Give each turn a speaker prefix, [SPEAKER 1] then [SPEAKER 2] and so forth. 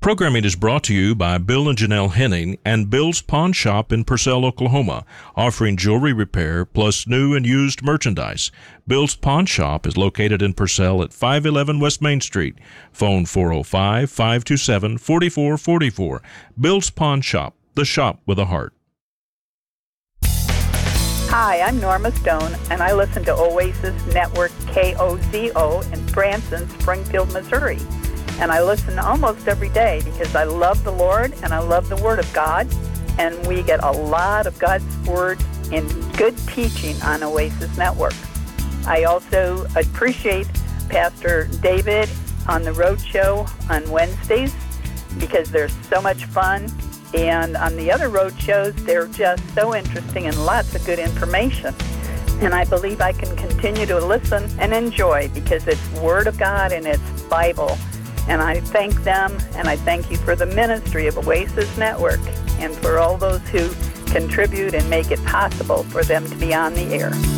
[SPEAKER 1] Programming is brought to you by Bill and Janelle Henning and Bill's Pawn Shop in Purcell, Oklahoma, offering jewelry repair plus new and used merchandise. Bill's Pawn Shop is located in Purcell at 511 West Main Street. Phone 405-527-4444. Bill's Pawn Shop, the shop with a heart.
[SPEAKER 2] Hi, I'm Norma Stone, and I listen to Oasis Network KOZO in Branson, Springfield, Missouri. And I listen almost every day because I love the Lord and I love the Word of God. And we get a lot of God's Word in good teaching on Oasis Network. I also appreciate Pastor David on the Road Show on Wednesdays because they're so much fun. And on the other road shows, they're just so interesting and lots of good information. And I believe I can continue to listen and enjoy because it's Word of God and it's Bible. And I thank them, and I thank you for the ministry of Oasis Network and for all those who contribute and make it possible for them to be on the air.